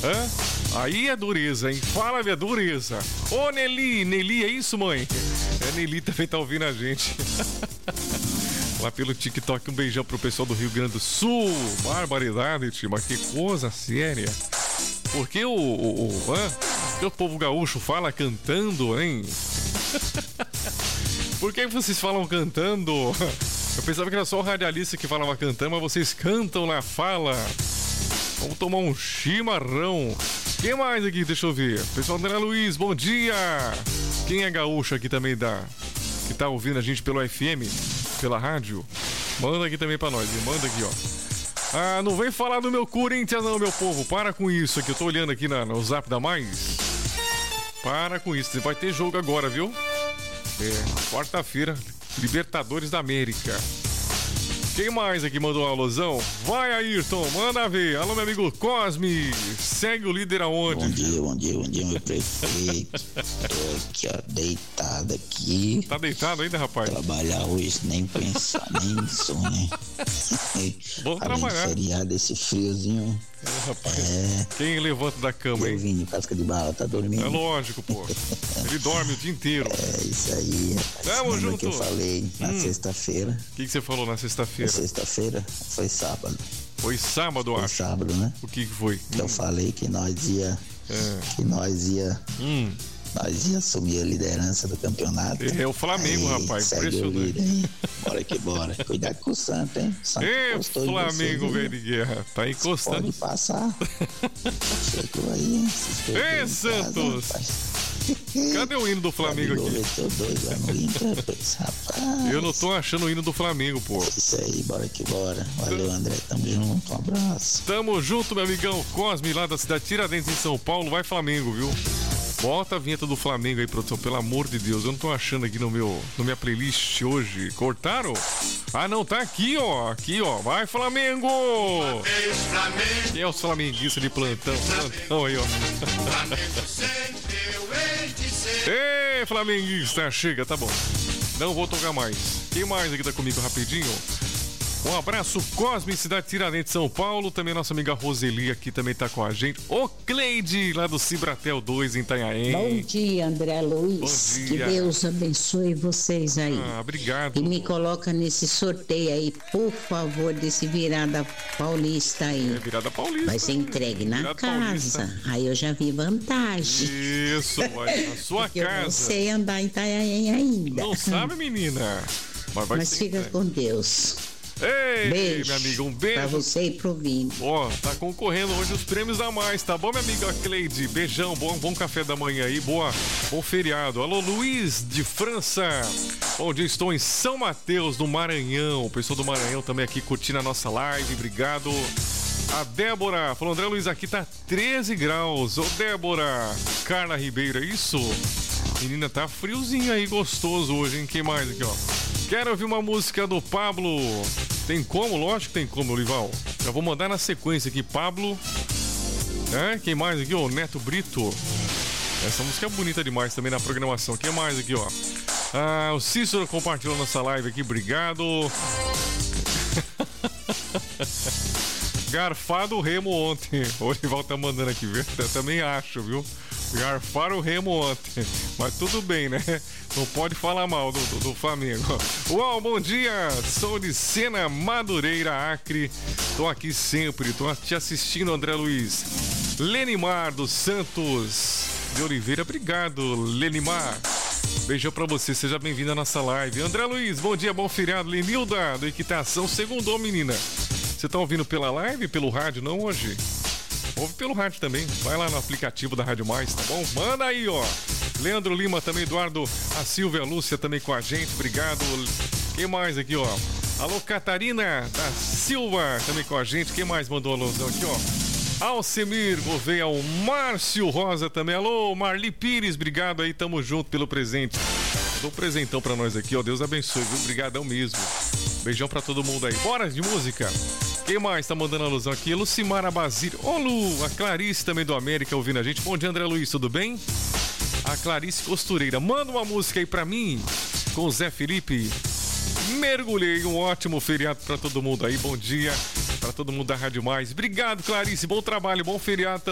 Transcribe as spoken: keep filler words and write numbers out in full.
Hã? Aí é dureza, hein? Fala, minha dureza. Ô, Nelly, Nelly, é isso, mãe? É, Nelly também tá ouvindo a gente. Lá pelo TikTok, um beijão pro pessoal do Rio Grande do Sul. Barbaridade, tio, mas que coisa séria. Por que o, o, o, hã? Por que o povo gaúcho fala cantando, hein? Por que vocês falam cantando? Eu pensava que era só o radialista que falava cantando, mas vocês cantam na fala. Vamos tomar um chimarrão. Quem mais aqui? Deixa eu ver. Pessoal André Luiz, bom dia. Quem é gaúcho aqui também da... que tá ouvindo a gente pelo F M, pela rádio? Manda aqui também pra nós. Manda aqui, ó. Ah, não vem falar do meu Corinthians não, meu povo. Para com isso aqui. Eu tô olhando aqui na, no Zap da Mais. Para com isso. Vai ter jogo agora, viu? É, quarta-feira. Libertadores da América. Quem mais aqui mandou uma alusão? Vai, Ayrton, manda ver. Alô, meu amigo Cosme. Segue o líder aonde? Bom dia, bom dia, bom dia, meu prefeito. Tô aqui, ó, deitado aqui. Tá deitado ainda, rapaz? Trabalhar hoje, nem pensar, nem sonho. Vou trabalhar. Feriado, esse friozinho. É, rapaz. É... Quem levanta da cama, hein? Vini, casca de bala, tá dormindo? É lógico, pô. Ele dorme o dia inteiro. É isso aí, rapaz. Tamo junto. Que eu falei na hum. sexta-feira. O que, que você falou na sexta-feira? Sexta-feira foi sábado. Foi sábado, foi acho. sábado, né? O que, que foi? Que hum. eu falei que nós ia. É. Que nós ia. Hum. Nós ia assumir a liderança do campeonato. É o Flamengo, aí, rapaz. Impressionante. Aí. Bora que bora. Cuidado com o Santo, hein? O Santo Ê, Flamengo, velho de guerra. Tá encostando. Pode passar. Chegou aí. Ê, Santos. Casa, cadê o hino do Flamengo aqui? Eu não tô achando o hino do Flamengo, pô. É isso aí, bora que bora. Valeu, André, tamo junto, um abraço. Tamo junto, meu amigão Cosme, lá da cidade Tiradentes, em São Paulo. Vai Flamengo, viu? Bota a vinheta do Flamengo aí, produção, pelo amor de Deus. Eu não tô achando aqui no meu, no minha playlist hoje. Cortaram? Ah, não, tá aqui, ó. Aqui, ó. Vai, Flamengo! Quem é os flamenguistas de plantão? Plantão aí, ó. Ei, flamenguista, chega, tá bom. Não vou tocar mais. Quem mais aqui tá comigo rapidinho? Um abraço, Cosme, cidade Tiradentes, São Paulo. Também nossa amiga Roseli aqui também tá com a gente. O Cleide, lá do Cibratel dois, em Itanhaém. Bom dia, André Luiz. Bom dia. Que Deus abençoe vocês aí. Ah, obrigado. E me coloca nesse sorteio aí, por favor, desse Virada Paulista aí. É, Virada Paulista. Vai ser entregue na Virada casa. Paulista. Aí eu já vi vantagem. Isso, vai na sua Porque casa. Eu não sei andar em Itanhaém ainda. Não sabe, menina? Mas, vai Mas fica entregue. Com Deus. Ei, beijo minha amiga, um beijo pra você e pro Vini. Ó, tá concorrendo hoje os prêmios da Mais, tá bom, minha amiga Cleide? Beijão, bom, bom café da manhã aí, boa, bom feriado. Alô, Luiz de França. Bom dia, estou em São Mateus, do Maranhão. O pessoal do Maranhão também aqui curtindo a nossa live, obrigado. A Débora falou, André Luiz, aqui tá treze graus. Ô, Débora, Carla Ribeiro, é isso? Menina, tá friozinho aí, gostoso hoje, hein? Quem mais aqui, ó? Quero ouvir uma música do Pablo. Tem como? Lógico que tem como, Lival. Já vou mandar na sequência aqui, Pablo. É, quem mais aqui, ó? Neto Brito. Essa música é bonita demais também na programação. Quem mais aqui, ó? Ah, o Cícero compartilhou nossa live aqui, obrigado. Garfado o Remo ontem. O Lival tá mandando aqui, viu? Eu também acho, viu? Garfaram o Remo ontem. Mas tudo bem, né? Não pode falar mal do, do, do Flamengo. Uau, bom dia! Sou de Sena Madureira, Acre. Tô aqui sempre, tô te assistindo, André Luiz. Lenimar dos Santos de Oliveira, obrigado, Lenimar. Beijão pra você, seja bem-vindo à nossa live. André Luiz, bom dia, bom feriado. Lenilda, do Equitação, segundou, menina. Você tá ouvindo pela live, pelo rádio, não hoje? Ouve pelo rádio também. Vai lá no aplicativo da Rádio Mais, tá bom? Manda aí, ó. Leandro Lima também, Eduardo, a Silvia, a Lúcia também com a gente, obrigado. Quem mais aqui, ó? Alô, Catarina da Silva também com a gente. Quem mais mandou a alusão aqui, ó? Alcemir Gouveia, o Márcio Rosa também. Alô, Marli Pires, obrigado aí, tamo junto pelo presente. Dou um presentão pra nós aqui, ó. Deus abençoe, viu? Obrigadão mesmo. Beijão pra todo mundo aí. Bora de música. Quem mais tá mandando a alusão aqui? Lucimara Basílio. Ô, Lu, a Clarice também do América ouvindo a gente. Bom dia, André Luiz, tudo bem? A Clarice Costureira. Manda uma música aí pra mim com o Zé Felipe. Mergulhei. Um ótimo feriado pra todo mundo aí. Bom dia pra todo mundo da Rádio Mais. Obrigado, Clarice. Bom trabalho, bom feriado também.